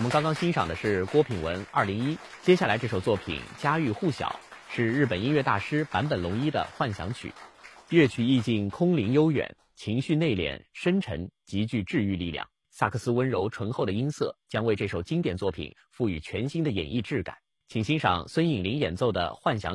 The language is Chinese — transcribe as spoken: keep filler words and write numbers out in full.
我们刚刚欣赏的是郭品文二零一，接下来这首作品家喻户晓，是日本音乐大师坂本龙一的幻想曲，乐曲意境空灵悠远，情绪内敛深沉，极具治愈力量。萨克斯温柔醇厚的音色将为这首经典作品赋予全新的演绎质感。请欣赏孙颖琳演奏的幻想